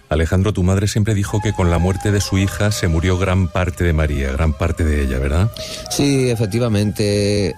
Alejandro, tu madre siempre dijo que con la muerte de su hija se murió gran parte de María, gran parte de ella, ¿verdad? Sí, efectivamente.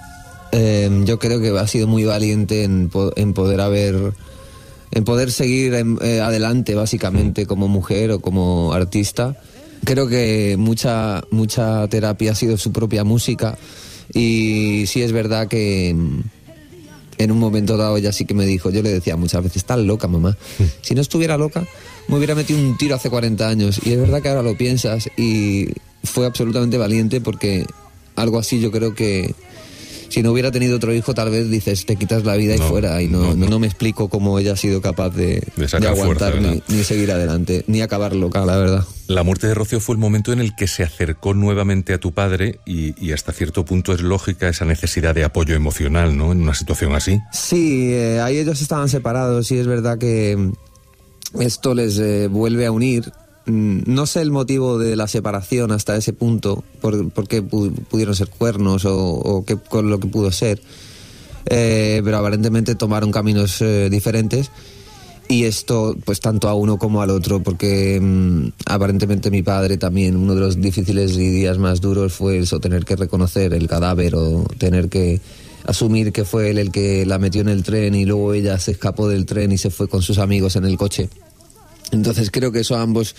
Yo creo que ha sido muy valiente en poder seguir adelante, básicamente, como mujer o como artista. Creo que mucha terapia ha sido su propia música, y sí es verdad que en un momento dado ella sí que me dijo, yo le decía muchas veces, estás loca, mamá. Si no estuviera loca, me hubiera metido un tiro hace 40 años. Y es verdad que ahora lo piensas, y fue absolutamente valiente, porque algo así yo creo que si no hubiera tenido otro hijo, tal vez dices, te quitas la vida y fuera. Y no me explico cómo ella ha sido capaz de aguantar fuerza, ni seguir adelante, ni acabar loca, la verdad. La muerte de Rocío fue el momento en el que se acercó nuevamente a tu padre, y hasta cierto punto es lógica esa necesidad de apoyo emocional, ¿no?, en una situación así. Sí, ahí ellos estaban separados, y es verdad que esto les vuelve a unir. No sé el motivo de la separación hasta ese punto, por qué pudieron ser cuernos o qué, con lo que pudo ser, pero aparentemente tomaron caminos diferentes, y esto pues tanto a uno como al otro, porque aparentemente mi padre también, uno de los difíciles y días más duros fue eso, tener que reconocer el cadáver, o tener que asumir que fue él el que la metió en el tren, y luego ella se escapó del tren y se fue con sus amigos en el coche. Entonces creo que eso a ambos,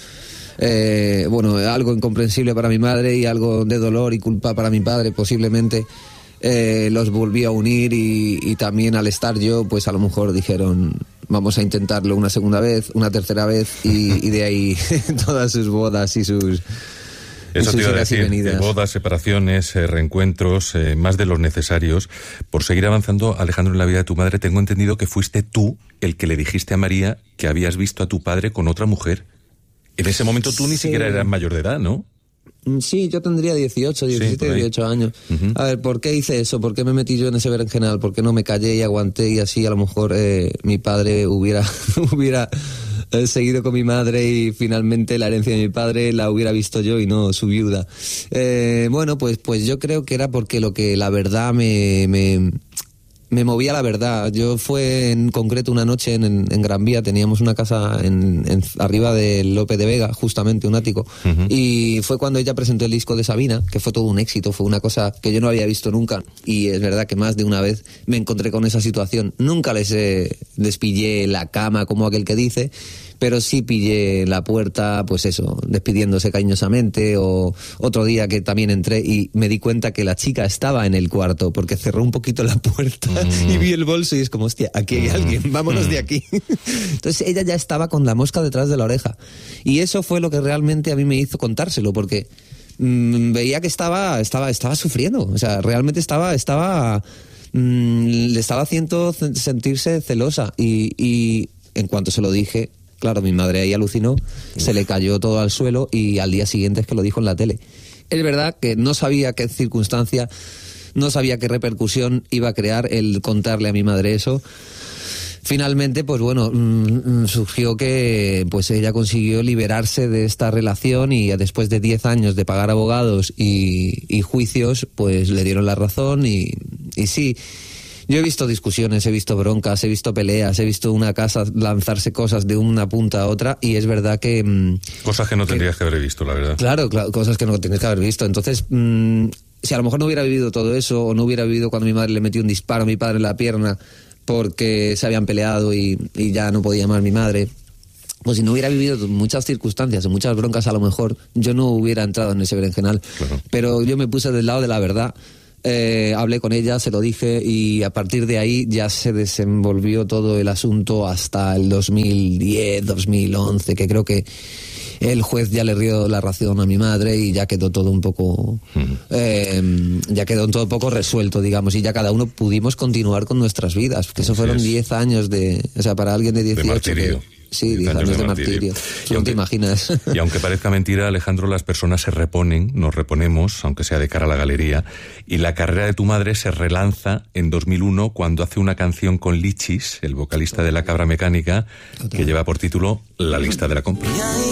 algo incomprensible para mi madre y algo de dolor y culpa para mi padre posiblemente, los volvió a unir, y también al estar yo, pues a lo mejor dijeron, vamos a intentarlo una segunda vez, una tercera vez, y de ahí todas sus bodas y sus... Eso te iba a decir, bodas, separaciones, reencuentros, más de los necesarios. Por seguir avanzando, Alejandro, en la vida de tu madre, tengo entendido que fuiste tú el que le dijiste a María que habías visto a tu padre con otra mujer. En ese momento tú ni siquiera eras mayor de edad, ¿no? Sí, yo tendría 17, 18 años. Uh-huh. A ver, ¿por qué hice eso? ¿Por qué me metí yo en ese berenjenal? ¿Por qué no me callé y aguanté, y así a lo mejor mi padre hubiera seguido con mi madre, y finalmente la herencia de mi padre la hubiera visto yo y no su viuda? Pues yo creo que era porque la verdad me movía la verdad. Yo fue en concreto una noche en Gran Vía, teníamos una casa arriba de Lope de Vega, justamente un ático, uh-huh. Y fue cuando ella presentó el disco de Sabina, que fue todo un éxito, fue una cosa que yo no había visto nunca, y es verdad que más de una vez me encontré con esa situación. Nunca les pillé la cama, como aquel que dice, pero sí pillé la puerta, pues eso, despidiéndose cariñosamente, o otro día que también entré y me di cuenta que la chica estaba en el cuarto, porque cerró un poquito la puerta y vi el bolso, y es como, hostia, aquí hay alguien, vámonos de aquí. Entonces ella ya estaba con la mosca detrás de la oreja, y eso fue lo que realmente a mí me hizo contárselo, porque veía que estaba sufriendo, o sea, realmente le estaba haciendo sentirse celosa, y en cuanto se lo dije, claro, mi madre ahí alucinó, se le cayó todo al suelo, y al día siguiente es que lo dijo en la tele. Es verdad que no sabía qué circunstancia, no sabía qué repercusión iba a crear el contarle a mi madre eso. Finalmente, pues bueno, surgió que pues ella consiguió liberarse de esta relación, y después de 10 años de pagar abogados y juicios, pues le dieron la razón, y sí. Yo he visto discusiones, he visto broncas, he visto peleas, he visto una casa lanzarse cosas de una punta a otra, y es verdad que... cosas que no tendrías que haber visto, la verdad. Claro, cosas que no tendrías que haber visto. Entonces, si a lo mejor no hubiera vivido todo eso, o no hubiera vivido cuando mi madre le metió un disparo a mi padre en la pierna porque se habían peleado y ya no podía más mi madre, pues si no hubiera vivido muchas circunstancias, muchas broncas, a lo mejor yo no hubiera entrado en ese berenjenal. Claro. Pero yo me puse del lado de la verdad. Hablé con ella, se lo dije, y a partir de ahí ya se desenvolvió todo el asunto hasta el 2010, 2011, que creo que el juez ya le dio la razón a mi madre, y ya quedó todo un poco resuelto, digamos, y ya cada uno pudimos continuar con nuestras vidas, porque eso fueron 10 años o sea, para alguien de 18... De martirio. Sí, 10 años de martirio. No te imaginas. Y aunque parezca mentira, Alejandro, las personas se reponen, nos reponemos, aunque sea de cara a la galería, y la carrera de tu madre se relanza en 2001 cuando hace una canción con Lichis, el vocalista de La Cabra Mecánica, que lleva por título La lista de la compra.